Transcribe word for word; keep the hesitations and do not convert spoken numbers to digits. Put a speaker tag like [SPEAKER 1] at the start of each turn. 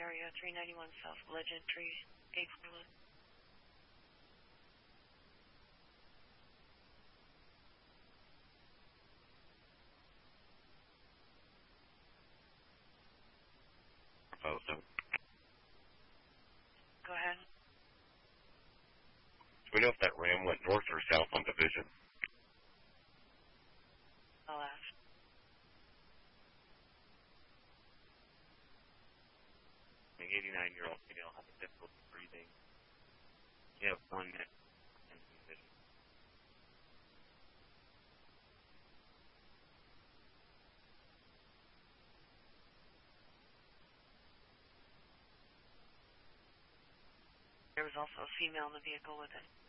[SPEAKER 1] area, three ninety-one South Legend Tree, eight forty-one.
[SPEAKER 2] Oh, so.
[SPEAKER 1] Go ahead.
[SPEAKER 2] Do we know if that ram went north or south on Division?
[SPEAKER 1] I'll ask.
[SPEAKER 2] An eighty-nine-year-old female having difficulty breathing. You have one minute and Division.
[SPEAKER 1] There was also a female in the vehicle with it.